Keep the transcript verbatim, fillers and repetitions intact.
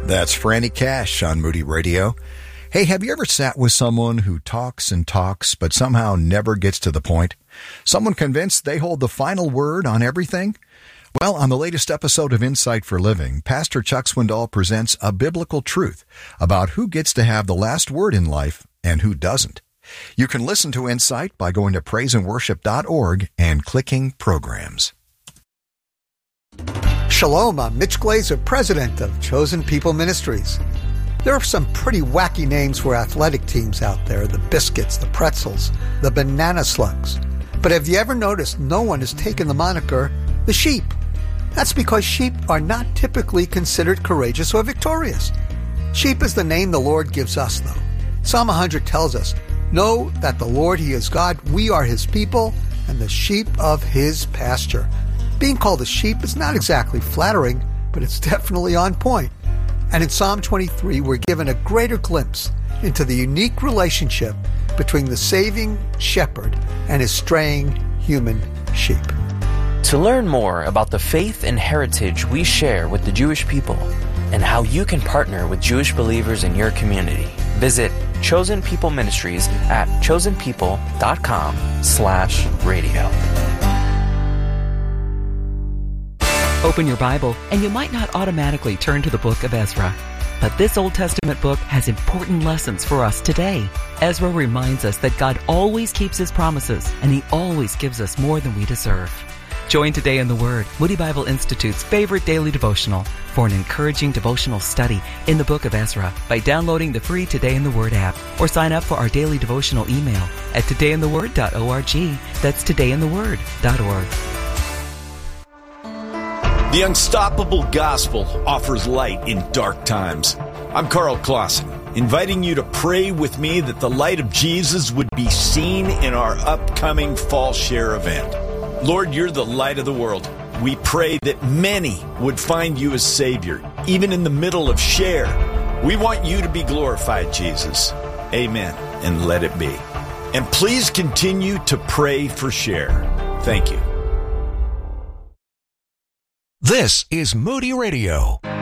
That's Franny Cash on Moody Radio. Hey, have you ever sat with someone who talks and talks but somehow never gets to the point? Someone convinced they hold the final word on everything? Well, on the latest episode of Insight for Living, Pastor Chuck Swindoll presents a biblical truth about who gets to have the last word in life and who doesn't. You can listen to Insight by going to praise and worship dot org and clicking Programs. Shalom, I'm Mitch Glazer, president of Chosen People Ministries. There are some pretty wacky names for athletic teams out there, the Biscuits, the Pretzels, the Banana Slugs. But have you ever noticed no one has taken the moniker the Sheep? That's because sheep are not typically considered courageous or victorious. Sheep is the name the Lord gives us, though. Psalm one hundred tells us, "Know that the Lord, He is God, we are His people, and the sheep of His pasture." Being called a sheep is not exactly flattering, but it's definitely on point. And in Psalm twenty-three, we're given a greater glimpse into the unique relationship between the saving shepherd and his straying human sheep. To learn more about the faith and heritage we share with the Jewish people and how you can partner with Jewish believers in your community, visit Chosen People Ministries at chosenpeople.com slash radio. Open your Bible, and you might not automatically turn to the book of Ezra. But this Old Testament book has important lessons for us today. Ezra reminds us that God always keeps His promises, and He always gives us more than we deserve. Join Today in the Word, Moody Bible Institute's favorite daily devotional, for an encouraging devotional study in the book of Ezra by downloading the free Today in the Word app, or sign up for our daily devotional email at today in the word dot org. That's today in the word dot org. The Unstoppable Gospel offers light in dark times. I'm Carl Clausen, inviting you to pray with me that the light of Jesus would be seen in our upcoming Fall Share event. Lord, you're the light of the world. We pray that many would find you as Savior, even in the middle of Share. We want you to be glorified, Jesus. Amen, and let it be. And please continue to pray for Share. Thank you. This is Moody Radio.